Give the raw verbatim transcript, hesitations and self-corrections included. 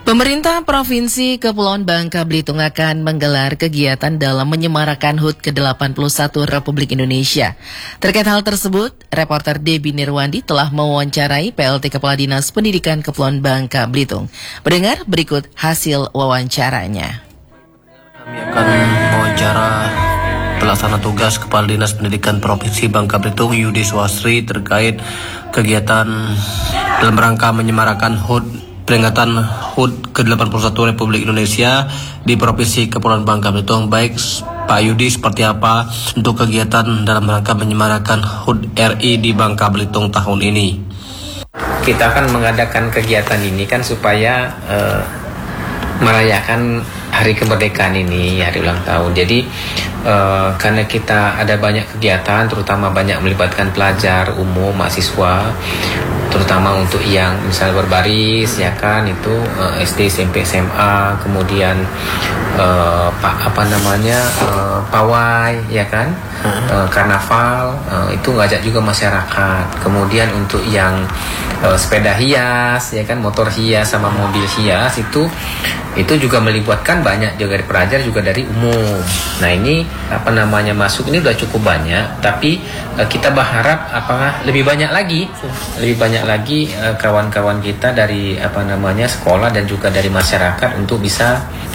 Pemerintah Provinsi Kepulauan Bangka Belitung akan menggelar kegiatan dalam menyemarakan H U T ke delapan puluh satu Republik Indonesia. Terkait hal tersebut, reporter Debbie Nirwandi telah mewawancarai P L T Kepala Dinas Pendidikan Kepulauan Bangka Belitung. Mendengar berikut hasil wawancaranya. Kami akan mewawancara pelaksana tugas Kepala Dinas Pendidikan Provinsi Bangka Belitung Yudi Swastri terkait kegiatan dalam rangka menyemarakan H U T peringatan H U T ke delapan puluh satu Republik Indonesia di Provinsi Kepulauan Bangka Belitung. Baik Pak Yudi, seperti apa untuk kegiatan dalam rangka menyemarakan H U T R I di Bangka Belitung tahun ini? Kita akan mengadakan kegiatan ini kan supaya uh, merayakan hari kemerdekaan ini, hari ulang tahun. Jadi uh, karena kita ada banyak kegiatan, terutama banyak melibatkan pelajar umum, mahasiswa, terutama untuk yang misalnya berbaris, ya kan, itu uh, S D, S M P, S M A, kemudian uh, pa, apa namanya uh, pawai, ya kan, uh, karnaval, uh, itu ngajak juga masyarakat. Kemudian untuk yang uh, sepeda hias, ya kan, motor hias sama mobil hias, itu itu juga melibatkan banyak juga dari pelajar, juga dari umum. Nah ini apa namanya masuk ini udah cukup banyak, tapi uh, kita berharap apa lebih banyak lagi, lebih banyak lagi uh, kawan-kawan kita dari apa namanya sekolah dan juga dari masyarakat untuk bisa